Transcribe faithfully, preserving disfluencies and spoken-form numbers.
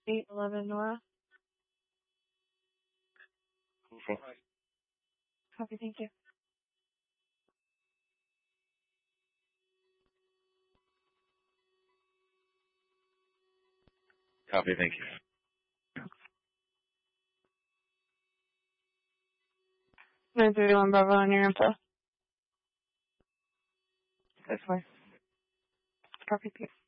eight eleven Nora. Copy, thank you. Copy, thank you. nine thirty-one Bravo on your info. This way. Copy, thank you.